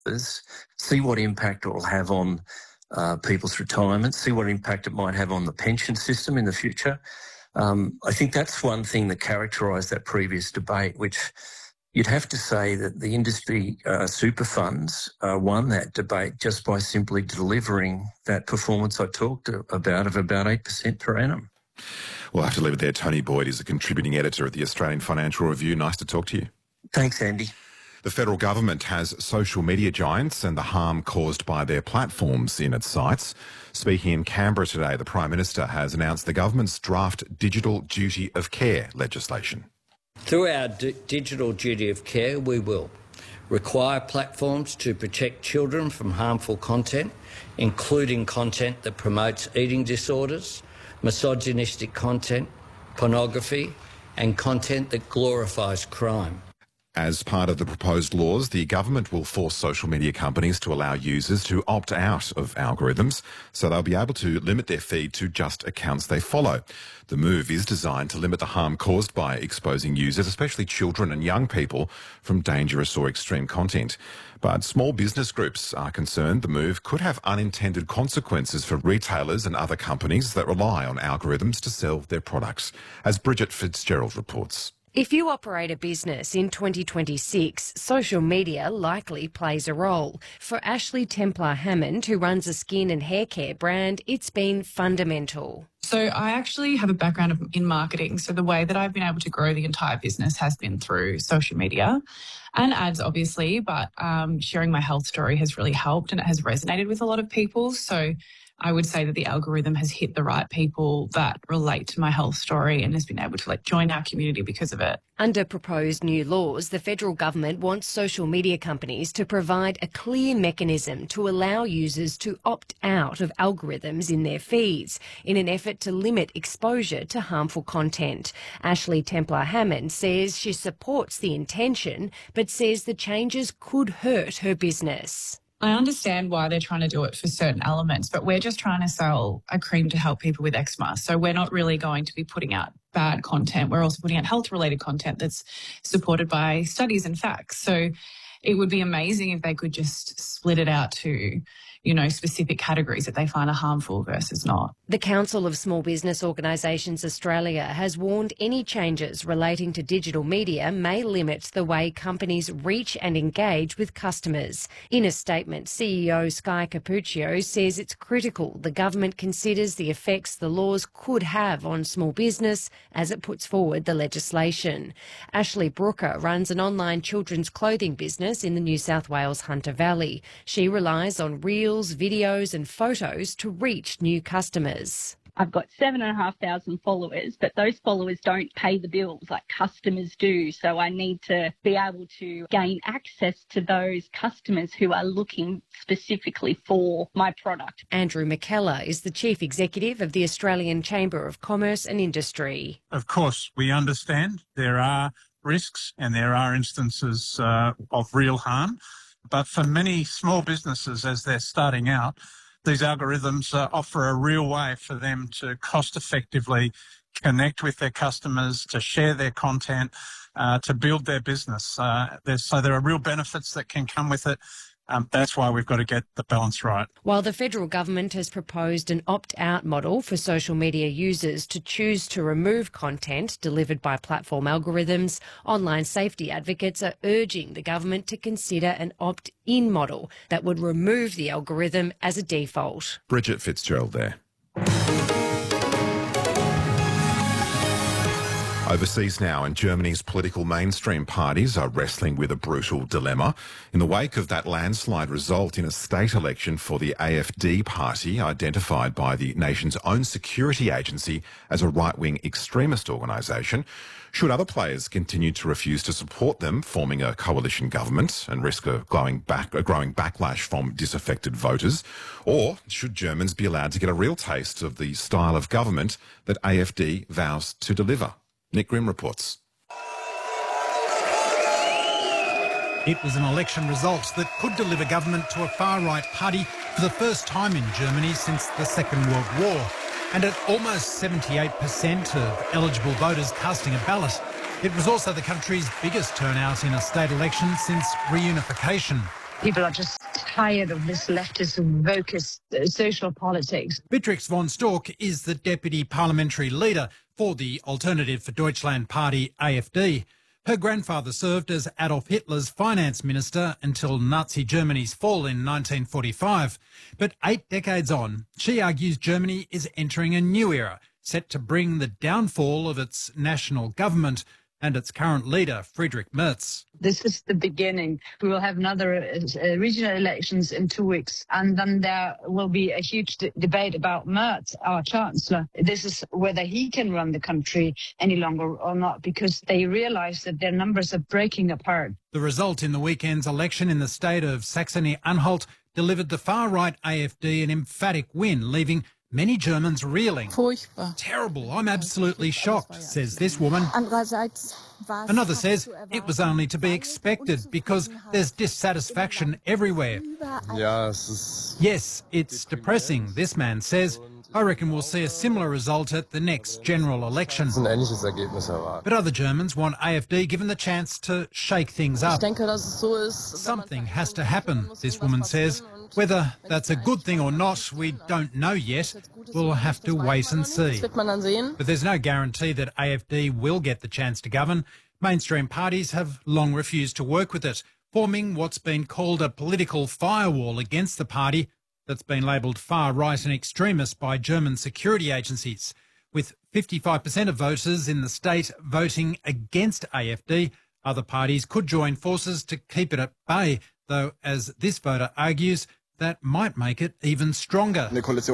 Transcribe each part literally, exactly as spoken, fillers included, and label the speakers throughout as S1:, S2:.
S1: see what impact it will have on uh, people's retirement, see what impact it might have on the pension system in the future. Um, I think that's one thing that characterised that previous debate, which you'd have to say that the industry uh, super funds uh, won that debate just by simply delivering that performance I talked about of about eight percent per annum.
S2: We'll have to leave it there. Tony Boyd is a contributing editor at the Australian Financial Review. Nice to talk to you.
S1: Thanks, Andy.
S2: The federal government has social media giants and the harm caused by their platforms in its sights. Speaking in Canberra today, the Prime Minister has announced the government's draft Digital Duty of Care legislation.
S3: Through our d- Digital Duty of Care, we will require platforms to protect children from harmful content, including content that promotes eating disorders, misogynistic content, pornography, and content that glorifies crime.
S2: As part of the proposed laws, the government will force social media companies to allow users to opt out of algorithms, so they'll be able to limit their feed to just accounts they follow. The move is designed to limit the harm caused by exposing users, especially children and young people, from dangerous or extreme content. But small business groups are concerned the move could have unintended consequences for retailers and other companies that rely on algorithms to sell their products, as Bridget Fitzgerald reports.
S4: If you operate a business in twenty twenty-six, social media likely plays a role. For Ashley Templar-Hammond, who runs a skin and hair care brand, it's been fundamental.
S5: So I actually have a background in marketing. So the way that I've been able to grow the entire business has been through social media and ads, obviously, but um, sharing my health story has really helped and it has resonated with a lot of people. So I would say that the algorithm has hit the right people that relate to my health story and has been able to like join our community because of it.
S4: Under proposed new laws, the federal government wants social media companies to provide a clear mechanism to allow users to opt out of algorithms in their feeds in an effort to limit exposure to harmful content. Ashley Templar-Hammond says she supports the intention, but says the changes could hurt her business.
S5: I understand why they're trying to do it for certain elements, but we're just trying to sell a cream to help people with eczema. So we're not really going to be putting out bad content. We're also putting out health-related content that's supported by studies and facts. So it would be amazing if they could just split it out to, you know, specific categories that they find are harmful versus not.
S4: The Council of Small Business Organisations Australia has warned any changes relating to digital media may limit the way companies reach and engage with customers. In a statement, C E O Sky Capuccio says it's critical the government considers the effects the laws could have on small business as it puts forward the legislation. Ashley Brooker runs an online children's clothing business in the New South Wales Hunter Valley. She relies on reels, videos and photos to reach new customers.
S6: I've got seven and a half thousand followers, but those followers don't pay the bills like customers do. So I need to be able to gain access to those customers who are looking specifically for my product.
S4: Andrew McKellar is the Chief Executive of the Australian Chamber of Commerce and Industry.
S7: Of course, we understand there are risks and there are instances uh, of real harm. But for many small businesses, as they're starting out, these algorithms uh, offer a real way for them to cost-effectively connect with their customers, to share their content, uh, to build their business. Uh, so there are real benefits that can come with it. Um, that's why we've got to get the balance right.
S4: While the federal government has proposed an opt-out model for social media users to choose to remove content delivered by platform algorithms, online safety advocates are urging the government to consider an opt-in model that would remove the algorithm as a default.
S2: Bridget Fitzgerald there. Overseas now, and Germany's political mainstream parties are wrestling with a brutal dilemma. In the wake of that landslide result in a state election for the A F D party, identified by the nation's own security agency as a right-wing extremist organisation, should other players continue to refuse to support them, forming a coalition government and risk a growing, back, a growing backlash from disaffected voters? Or should Germans be allowed to get a real taste of the style of government that A F D vows to deliver? Nick Grimm reports.
S8: It was an election result that could deliver government to a far-right party for the first time in Germany since the Second World War. And at almost seventy-eight percent of eligible voters casting a ballot, it was also the country's biggest turnout in a state election since reunification.
S9: People are just tired of this leftist, vocus uh, social politics.
S8: Beatrix von Storck is the deputy parliamentary leader for the Alternative for Deutschland party, A F D. Her grandfather served as Adolf Hitler's finance minister until Nazi Germany's fall in nineteen forty-five. But eight decades on, she argues Germany is entering a new era, set to bring the downfall of its national government and its current leader, Friedrich Merz.
S9: This is the beginning. We will have another uh, regional elections in two weeks, and then there will be a huge d- debate about Merz, our chancellor. This is whether he can run the country any longer or not, because they realise that their numbers are breaking apart.
S8: The result in the weekend's election in the state of Saxony-Anhalt delivered the far-right A F D an emphatic win, leaving many Germans reeling.
S10: Furchtbar.
S8: Terrible. I'm absolutely shocked, says this woman. Another says it was only to be expected because there's dissatisfaction everywhere. Yes, it's depressing, this man says. I reckon we'll see a similar result at the next general election. But other Germans want A F D given the chance to shake things up. Something has to happen, this woman says. Whether that's a good thing or not, we don't know yet. We'll have to wait and see. But there's no guarantee that A F D will get the chance to govern. Mainstream parties have long refused to work with it, forming what's been called a political firewall against the party that's been labelled far-right and extremist by German security agencies. With fifty-five percent of voters in the state voting against A F D, other parties could join forces to keep it at bay, though, as this voter argues, that might make it even stronger.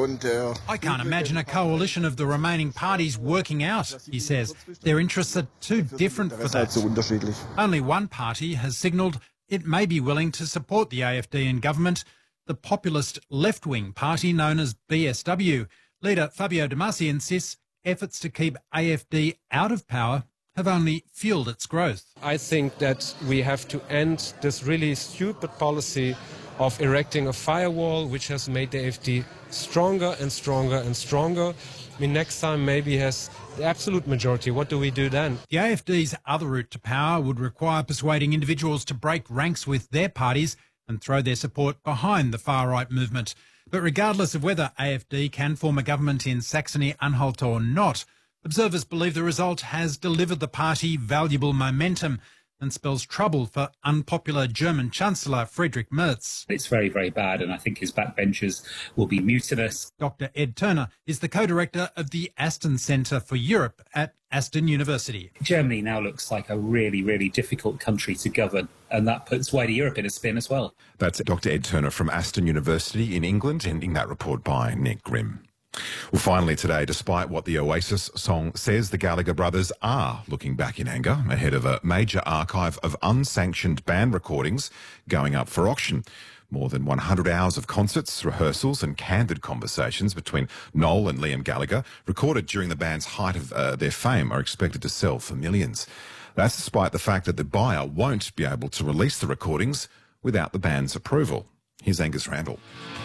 S8: I can't imagine a coalition of the remaining parties working out, he says. Their interests are too different for that. Only one party has signalled it may be willing to support the A F D in government, the populist left-wing party known as B S W. Leader Fabio De Masi insists efforts to keep A F D out of power have only fuelled its growth.
S11: I think that we have to end this really stupid policy of erecting a firewall which has made the A F D stronger and stronger and stronger. I mean, next time maybe has the absolute majority. What do we do then?
S8: The A F D's other route to power would require persuading individuals to break ranks with their parties and throw their support behind the far-right movement. But regardless of whether A F D can form a government in Saxony-Anhalt or not, observers believe the result has delivered the party valuable momentum and spells trouble for unpopular German Chancellor Friedrich Merz.
S12: It's very, very bad, and I think his backbenchers will be mutinous.
S8: Doctor Ed Turner is the co-director of the Aston Centre for Europe at Aston University.
S12: Germany now looks like a really, really difficult country to govern, and that puts wider Europe in a spin as well.
S2: That's Doctor Ed Turner from Aston University in England, ending that report by Nick Grimm. Well, finally today, despite what the Oasis song says, the Gallagher brothers are looking back in anger ahead of a major archive of unsanctioned band recordings going up for auction. More than one hundred hours of concerts, rehearsals and candid conversations between Noel and Liam Gallagher, recorded during the band's height of uh, their fame, are expected to sell for millions. That's despite the fact that the buyer won't be able to release the recordings without the band's approval. Here's Angus Randall.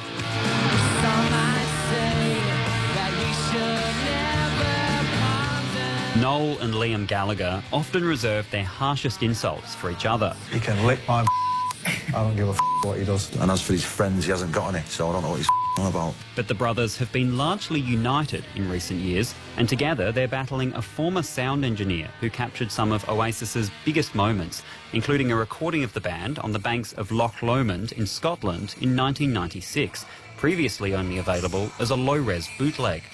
S13: Noel and Liam Gallagher often reserve their harshest insults for each other.
S14: He can lick my I don't give a what he does. And as for his friends, he hasn't got any, so I don't know what he's on about.
S13: But the brothers have been largely united in recent years, and together they're battling a former sound engineer who captured some of Oasis's biggest moments, including a recording of the band on the banks of Loch Lomond in Scotland in nineteen ninety-six, previously only available as a low-res bootleg.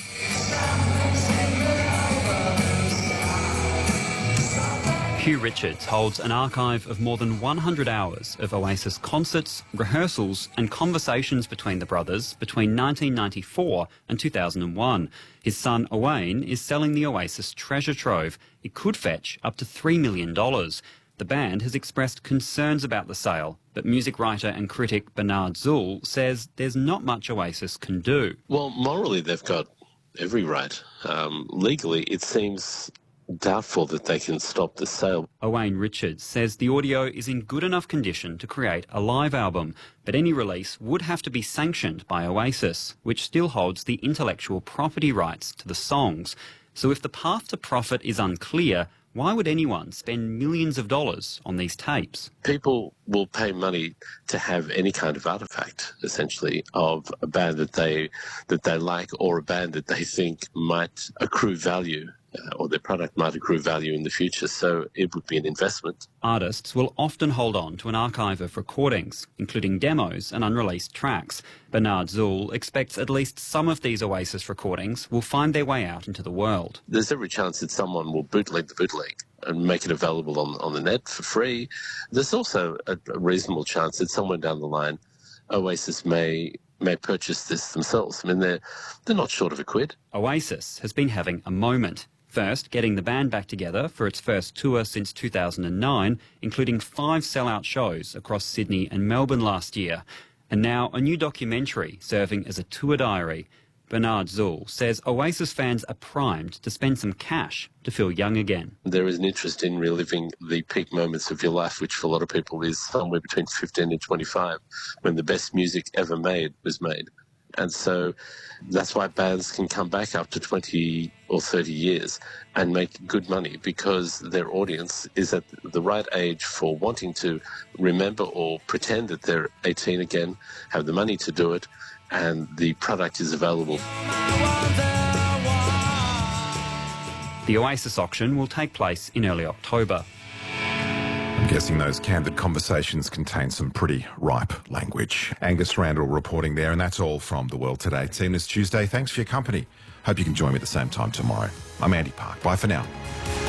S13: Hugh Richards holds an archive of more than one hundred hours of Oasis concerts, rehearsals and conversations between the brothers between nineteen ninety-four and two thousand one. His son Owain is selling the Oasis treasure trove. It could fetch up to three million dollars. The band has expressed concerns about the sale, but music writer and critic Bernard Zuhl says there's not much Oasis can do.
S15: Well, morally they've got every right. Um, legally it seems doubtful that they can stop the sale.
S13: Owain Richards says the audio is in good enough condition to create a live album, but any release would have to be sanctioned by Oasis, which still holds the intellectual property rights to the songs. So if the path to profit is unclear, Why would anyone spend millions of dollars on these tapes?
S15: People will pay money to have any kind of artifact, essentially, of a band that they that they like or a band that they think might accrue value uh, or their product might accrue value in the future. So it would be an investment.
S13: Artists will often hold on to an archive of recordings, including demos and unreleased tracks. Bernard Zuhl expects at least some of these Oasis recordings will find their way out into the world.
S15: There's every chance that someone will bootleg the bootleg and make it available on, on the net for free. There's also a, a reasonable chance that somewhere down the line, Oasis may may purchase this themselves. I mean, they're, they're not short of a quid.
S13: Oasis has been having a moment. First, getting the band back together for its first tour since two thousand nine, including five sellout shows across Sydney and Melbourne last year. And now a new documentary serving as a tour diary. Bernard Zuhl says Oasis fans are primed to spend some cash to feel young again.
S15: There is an interest in reliving the peak moments of your life, which for a lot of people is somewhere between fifteen and twenty-five, when the best music ever made was made. And so that's why bands can come back after twenty or thirty years and make good money, because their audience is at the right age for wanting to remember or pretend that they're eighteen again, have the money to do it, and the product is available.
S13: The Oasis auction will take place in early October.
S2: I'm guessing those candid conversations contain some pretty ripe language. Angus Randall reporting there, and that's all from The World Today team this Tuesday. Thanks for your company. Hope you can join me at the same time tomorrow. I'm Andy Park. Bye for now.